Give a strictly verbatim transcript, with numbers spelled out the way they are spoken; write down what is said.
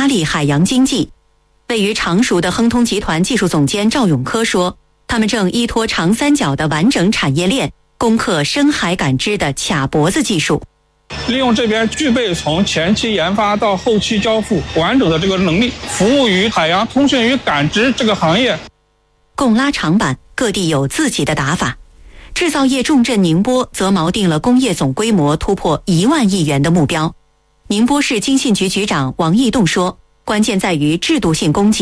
力海洋经济。位于常熟的亨通集团技术总监赵永科说，他们正依托长三角的完整产业链，攻克深海感知的卡脖子技术。 利用这边具备从前期研发到后期交付完整的这个能力，服务于海洋通讯与感知这个行业。 共拉长板，各地有自己的打法。制造业重镇宁波则锚定了工业总规模突破一万亿元的目标。宁波市经信局局长王义栋说，关键在于制度性供给。